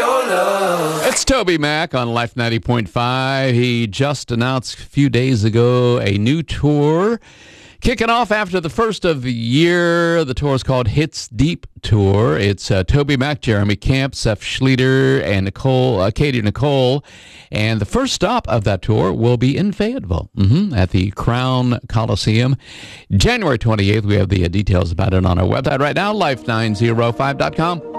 your love. It's Toby Mac on Life 90.5. He just announced a few days ago a new tour. Kicking off after the first of the year, the tour is called Hits Deep Tour. It's Toby Mac, Jeremy Camp, Seth Schlueter, and Katie Nicole. And the first stop of that tour will be in Fayetteville at the Crown Coliseum. January 28th, we have the details about it on our website right now, life905.com.